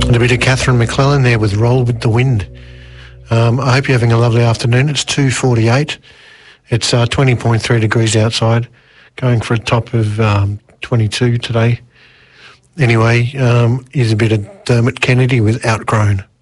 And a bit of Catherine McClellan there with Roll with the Wind. I hope you're having a lovely afternoon. It's 2:48. It's 20.3 degrees outside, going for a top of 22 today. Anyway, here's a bit of Dermot Kennedy with Outgrown.